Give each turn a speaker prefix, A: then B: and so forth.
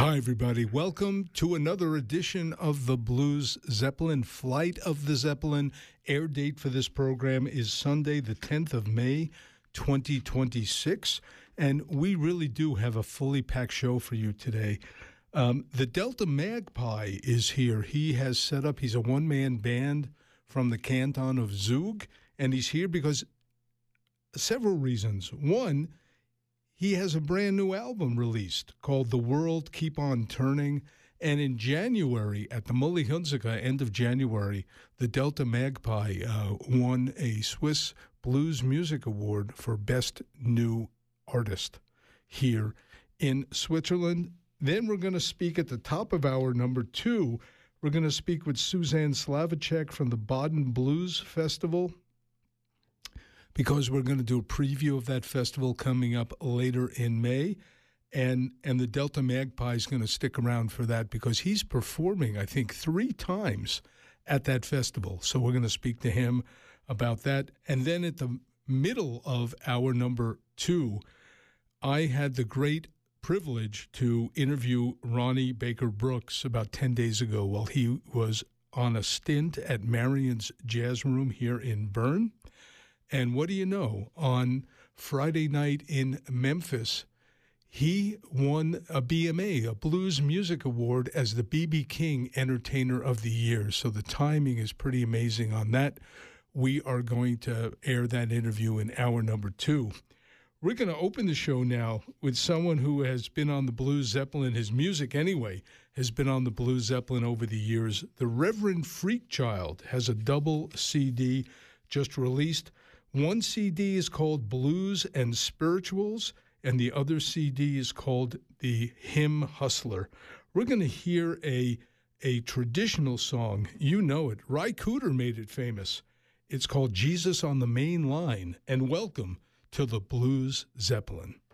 A: Hi, everybody. Welcome to another edition of the Blues Zeppelin, Flight of the Zeppelin. Air date for this program is Sunday, the 10th of May, 2026. And we really do have a fully packed show for you today. The Delta Magpie is here. He has set up, he's a one-man band from the canton of Zug. And he's here because several reasons. One, he has a brand new album released called The World Keep On Turning. And in January, at the Mully Hunziker, end of January, the Delta Magpie won a Swiss Blues Music Award for Best New Artist here in Switzerland. Then we're going to speak at the top of hour number 2. We're going to speak with Suzanne Slavacek from the Baden Blues Festival, because we're going to do a preview of that festival coming up later in May. And the Delta Magpie is going to stick around for that because he's performing, I think, 3 times at that festival. So we're going to speak to him about that. And then at the middle of hour number 2, I had the great privilege to interview Ronnie Baker Brooks about 10 days ago while he was on a stint at Marion's Jazz Room here in Bern. And what do you know? On Friday night in Memphis, he won a BMA, a Blues Music Award, as the B.B. King Entertainer of the Year. So the timing is pretty amazing on that. We are going to air that interview in hour number 2. We're going to open the show now with someone who has been on the Blues Zeppelin. His music, anyway, has been on the Blues Zeppelin over the years. The Reverend Freakchild has a double CD just released. One CD is called Blues and Spirituals, and the other CD is called The Hymn Hustler. We're going to hear a traditional song. You know it. Ry Cooder made it famous. It's called Jesus on the Main Line. And welcome to the Blues Zeppelin.